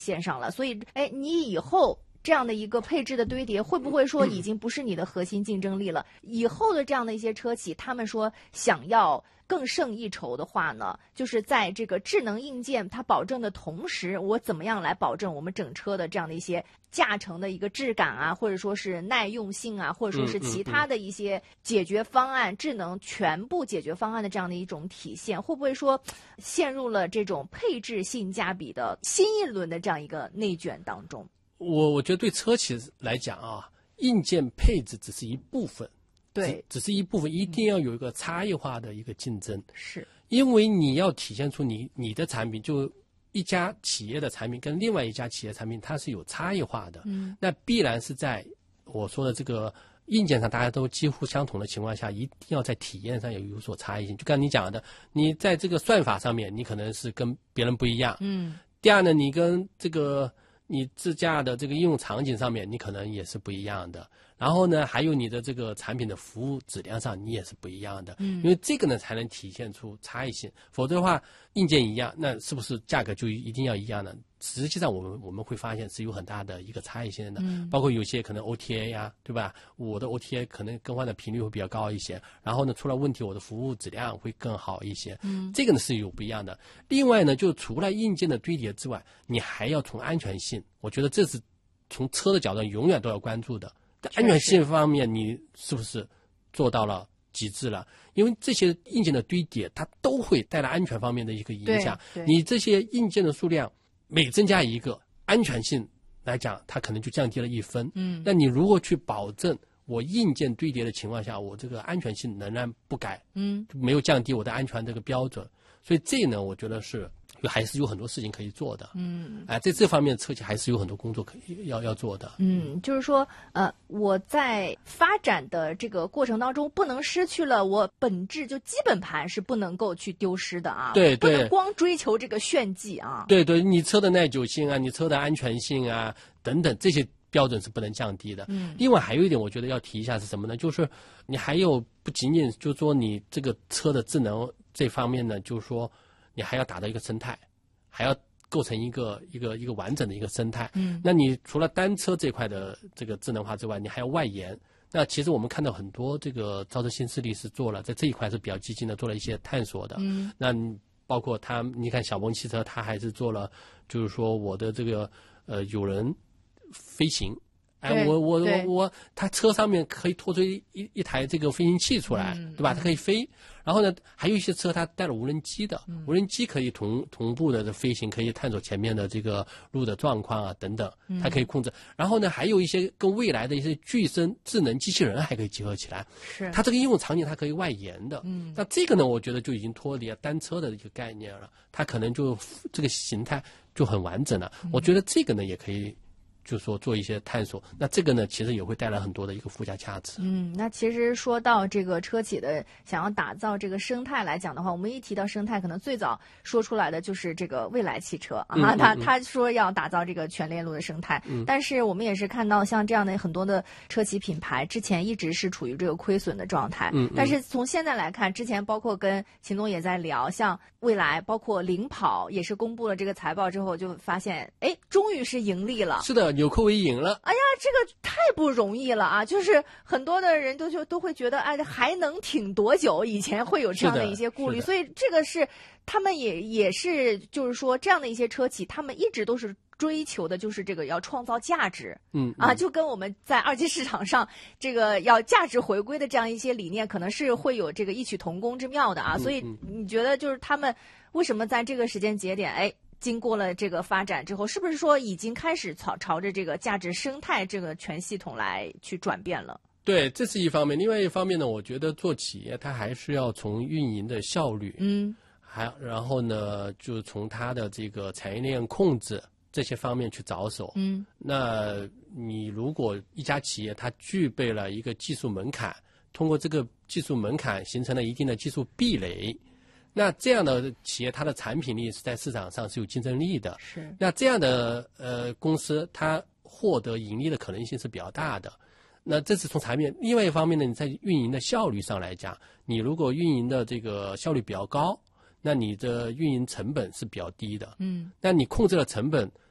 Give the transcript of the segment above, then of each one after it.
线上了，所以你以后这样的一个配置的堆叠，会不会说已经不是你的核心竞争力了？以后的这样的一些车企，他们说想要更胜一筹的话呢，就是在这个智能硬件它保证的同时，我怎么样来保证我们整车的这样的一些驾乘的一个质感啊，或者说是耐用性啊，或者说是其他的一些解决方案，智能全部解决方案的这样的一种体现，会不会说陷入了这种配置性价比的新一轮的这样一个内卷当中？ 我觉得对车企来讲啊，硬件配置只是一部分， 对， 只是一部分，一定要有一个差异化的一个竞争。 是， 因为你要体现出你的产品，就一家企业的产品跟另外一家企业产品它是有差异化的。那必然是在我说的这个硬件上大家都几乎相同的情况下，一定要在体验上有所差异性。就刚才你讲的，你在这个算法上面，你可能是跟别人不一样。第二呢，你跟这个你自驾的这个应用场景上面，你可能也是不一样的。然后呢，还有你的这个产品的服务质量上，你也是不一样的。因为这个呢，才能体现出差异性。否则的话，硬件一样，那是不是价格就一定要一样呢？实际上，我们会发现是有很大的一个差异性的。包括有些可能 OTA 呀，对吧？我的 OTA 可能更换的频率会比较高一些。然后呢，出了问题，我的服务质量会更好一些。这个呢是有不一样的。另外呢，就除了硬件的堆叠之外，你还要从安全性，我觉得这是从车的角度永远都要关注的。安全性方面，你是不是做到了极致了？因为这些硬件的堆叠，它都会带来安全方面的一个影响。你这些硬件的数量每增加一个，安全性来讲，它可能就降低了1分。那你如果去保证我硬件堆叠的情况下，我这个安全性仍然不改，没有降低我的安全这个标准，所以这呢，我觉得是还是有很多事情可以做的。在这方面车企还是有很多工作要做的。 就是说我在发展的这个过程当中，不能失去了我本质，就基本盘是不能够去丢失的啊。 对， 不能光追求这个炫技啊。 对，你车的耐久性啊，你车的安全性啊等等，这些标准是不能降低的。另外还有一点我觉得要提一下是什么呢？就是你还有不仅仅就是说你这个车的智能这方面呢，就是说你还要打造一个生态，还要构成一个完整的一个生态。那你除了单车这块的这个智能化之外，你还要外延。那其实我们看到很多这个造车新势力是做了在这一块是比较激进的，做了一些探索的。那包括你看小鹏汽车，它还是做了，就是说我的这个有人飞行。它车上面可以拖出一台这个飞行器出来，对吧？它可以飞。然后呢，还有一些车它带了无人机的，无人机可以同步的飞行，可以探索前面的这个路的状况啊等等，它可以控制。然后呢，还有一些跟未来的一些具身智能机器人还可以结合起来。 是它这个应用场景它可以外延的。那这个呢，我觉得就已经脱离了单车的一个概念了，它可能就这个形态就很完整了。我觉得这个呢也可以。就是说做一些探索，那这个呢其实也会带来很多的一个附加价值。 那其实说到这个车企的想要打造这个生态来讲的话，我们一提到生态，可能最早说出来的就是这个蔚来汽车啊，他说要打造这个全链路的生态。但是我们也是看到像这样的很多的车企品牌之前一直是处于这个亏损的状态。但是从现在来看，之前包括跟秦总也在聊，像蔚来包括领跑也是公布了这个财报之后，就发现终于是盈利了。 是的，纽扣为赢了。 哎呀，这个太不容易了啊！就是很多的人都会觉得，还能挺多久？以前会有这样的一些顾虑，所以这个是他们也是，就是说这样的一些车企，他们一直都是追求的，就是这个要创造价值。就跟我们在二级市场上这个要价值回归的这样一些理念，可能是会有这个异曲同工之妙的啊。所以你觉得，就是他们为什么在这个时间节点，经过了这个发展之后，是不是说已经开始朝着这个价值生态这个全系统来去转变了？ 对，这是一方面。另外一方面呢，我觉得做企业它还是要从运营的效率，然后呢，就从它的这个产业链控制这些方面去着手。那你如果一家企业它具备了一个技术门槛，通过这个技术门槛形成了一定的技术壁垒，那这样的企业，它的产品力是在市场上是有竞争力的。 是。 那这样的公司，它获得盈利的可能性是比较大的。那这是从产品。另外一方面呢，你在运营的效率上来讲，你如果运营的这个效率比较高，那你的运营成本是比较低的。那你控制了成本，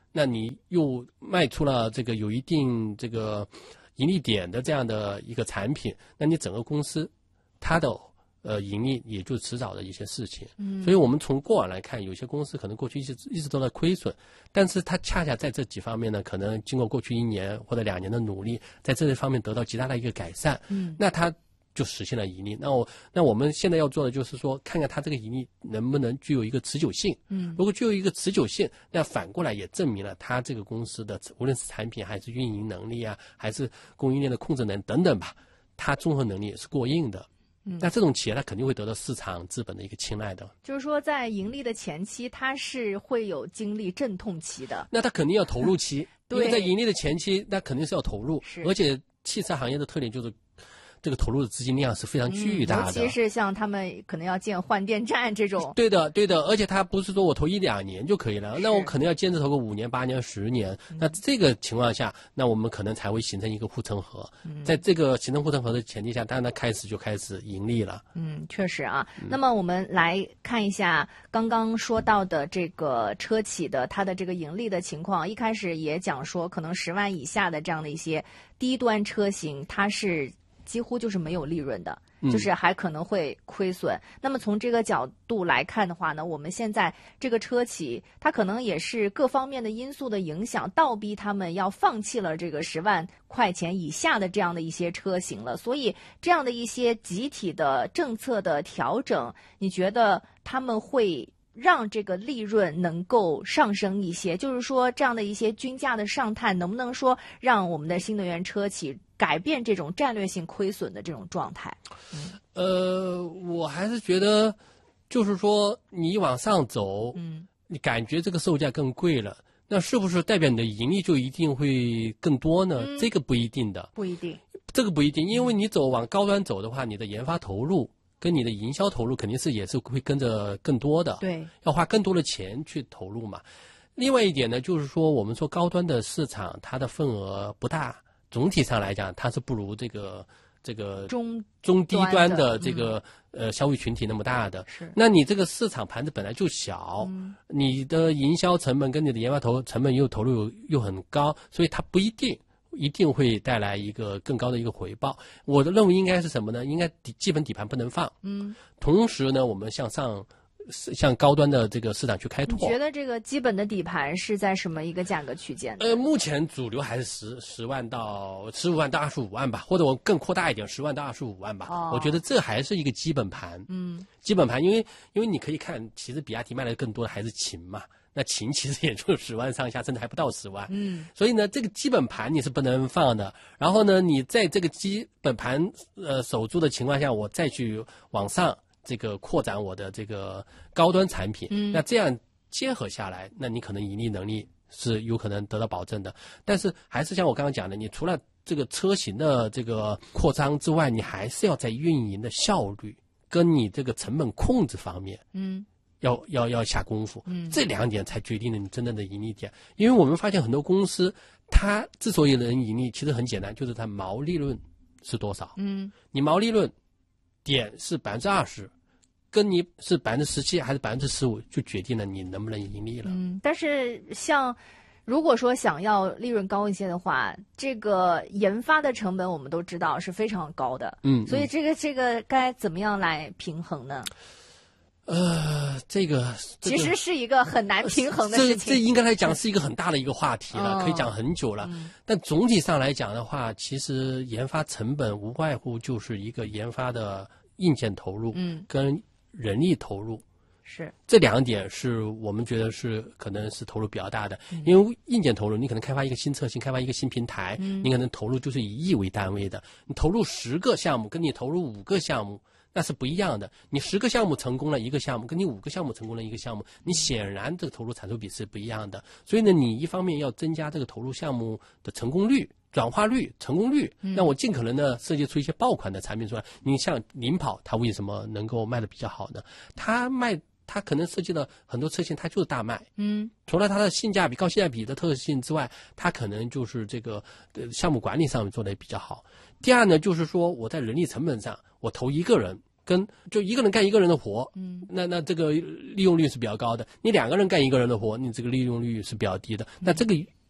那你又卖出了这个有一定这个盈利点的这样的一个产品，那你整个公司它的盈利也就迟早的一些事情。所以我们从过往来看，有些公司可能过去一直都在亏损，但是它恰恰在这几方面呢，可能经过过去1年或者2年的努力，在这方面得到极大的一个改善。那它就实现了盈利。那我们现在要做的就是说，看看它这个盈利能不能具有一个持久性。如果具有一个持久性，那反过来也证明了它这个公司的无论是产品还是运营能力啊，还是供应链的控制能力等等吧，它综合能力也是过硬的。那这种企业它肯定会得到市场资本的一个青睐的。 就是说，在盈利的前期，它是会有经历阵痛期的。 那它肯定要投入期，因为在盈利的前期，那肯定是要投入。而且汽车行业的特点就是这个投入的资金量是非常巨大的， 尤其是像他们可能要建换电站这种。 对的，而且它不是说我投1-2年就可以了，那我可能要坚持投个5年、8年、10年。那这个情况下，那我们可能才会形成一个护城河。在这个形成护城河的前提下，当然它开始盈利了。 确实啊。那么我们来看一下刚刚说到的这个车企的它的这个盈利的情况。一开始也讲说，可能10万以下的这样的一些低端车型，它是几乎就是没有利润的，就是还可能会亏损。那么从这个角度来看的话呢，我们现在这个车企它可能也是各方面的因素的影响，倒逼他们要放弃了这个10万块钱以下的这样的一些车型了。所以这样的一些集体的政策的调整，你觉得他们会让这个利润能够上升一些？就是说这样的一些均价的上探，能不能说让我们的新能源车企改变这种战略性亏损的这种状态？ 我还是觉得，就是说你往上走，你感觉这个售价更贵了，那是不是代表你的盈利就一定会更多呢？这个不一定的，这个不一定，因为你往高端走的话，你的研发投入跟你的营销投入肯定也是会跟着更多的， 对，要花更多的钱去投入嘛。另外一点呢，就是说我们说高端的市场它的份额不大，总体上来讲它是不如这个中低端的这个消费群体那么大的。那你这个市场盘子本来就小，你的营销成本跟你的研发成本投入又很高，所以它不一定会带来一个更高的一个回报。我的认为应该是什么呢？应该基本底盘不能放，同时呢，我们向高端的这个市场去开拓。 你觉得这个基本的底盘是在什么一个价格区间？ 目前主流还是15万到25万吧，或者我更扩大一点，10万到25万吧。我觉得这还是一个基本盘。基本盘，因为你可以看，其实比亚迪卖的更多的还是秦嘛。那秦其实也就10万上下，甚至还不到10万。所以呢，这个基本盘你是不能放的。然后呢，你在这个基本盘守住的情况下，我再去往上这个扩展我的这个高端产品。那这样结合下来，那你可能盈利能力是有可能得到保证的。但是还是像我刚刚讲的，你除了这个车型的这个扩张之外，你还是要在运营的效率跟你这个成本控制方面，要下功夫。这2点才决定了你真正的盈利点。因为我们发现很多公司，它之所以能盈利，其实很简单，就是它毛利润是多少。你毛利润点是20%，跟你是17%还是15%，就决定了你能不能盈利了。 但是如果说想要利润高一些的话，这个研发的成本我们都知道是非常高的。所以这个该怎么样来平衡呢？这个其实是一个很难平衡的事情。 这应该来讲是一个很大的一个话题了，可以讲很久了。但总体上来讲的话，其实研发成本无外乎就是一个研发的硬件投入，跟人力投入。这2点是我们觉得是可能是投入比较大的。因为硬件投入，你可能开发一个新车型，开发一个新平台，你可能投入就是以亿为单位的。你投入10个项目，跟你投入5个项目，那是不一样的。你10个项目成功了1个项目，跟你5个项目成功了1个项目，你显然这个投入产出比是不一样的。所以呢，你一方面要增加这个投入项目的成功率、转化率、成功率，让我尽可能的设计出一些爆款的产品出来。你像领跑，它为什么能够卖得比较好呢？它可能设计了很多车型，它就是大卖。除了它的高性价比的特性之外，它可能就是这个项目管理上面做得也比较好。第二呢，就是说我在人力成本上，我投1个人跟就一个人干一个人的活，那这个利用率是比较高的。你2个人干1个人的活，你这个利用率是比较低的。那这个